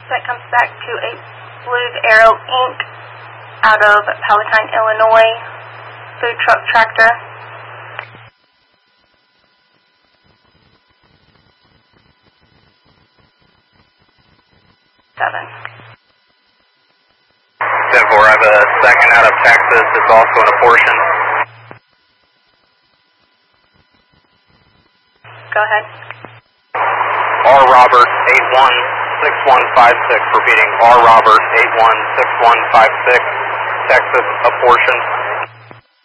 That comes back to a Blues Arrow Inc. out of Palatine, Illinois, food truck tractor. 7. 10-4, I have a second out of Texas. It's also an apportion. Go ahead. R. Robert 816156, repeating R. Robert 816156, Texas apportion.